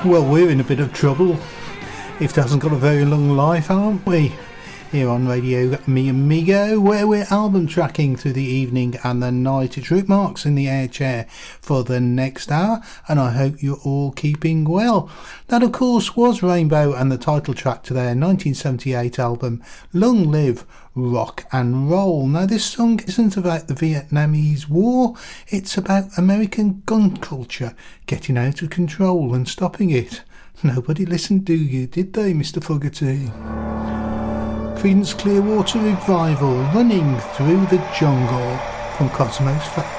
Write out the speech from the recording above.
Well, we're in a bit of trouble. If it hasn't got a very long life, aren't we? Here on Radio Mi Amigo, where we're album tracking through the evening and the night. It's Rick Marks in the air chair for the next hour, and I hope you're all keeping well. That, of course, was Rainbow and the title track to their 1978 album, Long Live Rock and Roll. Now, this song isn't about the Vietnamese War, it's about American gun culture getting out of control and stopping it. Nobody listened to you, did they, Mr. Fogerty? Creedence Clearwater Revival, Running Through the Jungle from Cosmos